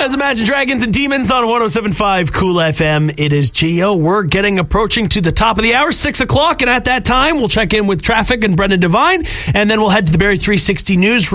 That's Imagine Dragons and Demons on 107.5 Cool FM. It is Geo. We're approaching to the top of the hour, 6 o'clock, and at that time, we'll check in with traffic and Brendan Devine, and then we'll head to the Barrie 360 News